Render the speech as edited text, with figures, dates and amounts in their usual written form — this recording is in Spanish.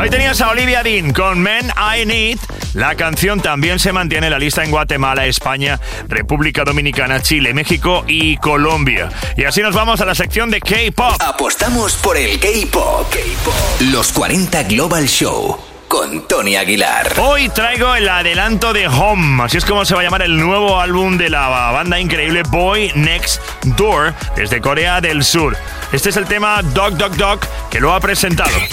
Ahí tenías a Olivia Dean con Men I Need. La canción también se mantiene en la lista en Guatemala, España, República Dominicana, Chile, México y Colombia. Y así nos vamos a la sección de K-Pop. Apostamos por el K-Pop. Los 40 Global Show con Tony Aguilar. Hoy traigo el adelanto de Home, así es como se va a llamar el nuevo álbum de la banda increíble Boy Next Door desde Corea del Sur. Este es el tema Dog Dog Dog que lo ha presentado.